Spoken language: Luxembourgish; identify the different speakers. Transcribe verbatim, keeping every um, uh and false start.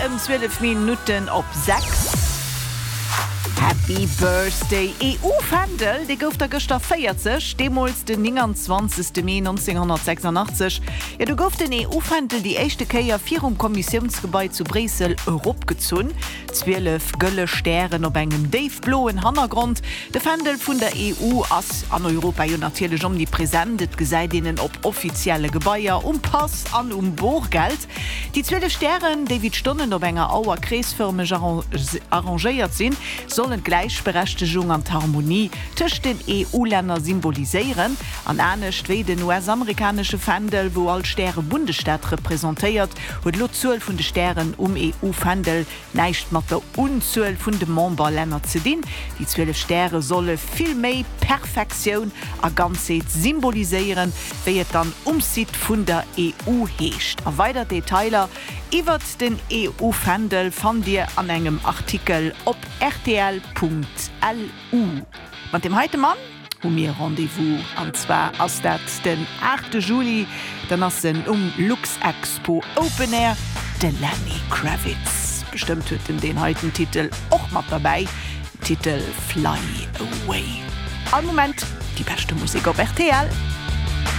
Speaker 1: um zwölf Minuten op sechs. Happy Birthday E U-Fandel, die gouf der Göster feiert sech, demals den neunundzwanzigsten Mai neunzehnhundertsechsundachtzig. Ja, du gouf den E U-Fandel die echte Keier vier um Kommissionsgebäude zu Bresel Europa gezun. Zwölf gölle Sternen op engem Dave blauen Hannergrund. De Fandel vun der E U ass an Europa jo natürlich um die präsentet gesäidinnen op offizielle Gebäier um Pass an um Borgeld. Die zwölf Sternen, die wie Stunden op enger Auer kreesförmig arrangeiert sinn, sollen Gleichberechtigung an Harmonie zwischen den E U-Länder symbolisieren. An eine den U S-amerikanische Fandel, wo als Sterne Bundesstaat repräsentiert, und lo zwölf von den Sternen um E U-Fandel nicht mit der Unzahl von den Memberländern zu dienen. Die zwölf Sterne sollen viel mehr Perfektion a Ganzheit symbolisieren, wie es dann umsieht von der E U hecht. A weiter Detailer iwwer den E U-Fandel fand dir an engem Artikel op r t l punkt l u. Mit dem heute Mann um mir Rendezvous, und zwar aus dat den achten Juli, dann ass den um Lux Expo Open Air de Lenny Kravitz. Bestimmt huet den den heutigen Titel auch mal dabei, Titel Fly Away. Al Moment die beste Musik op R T L.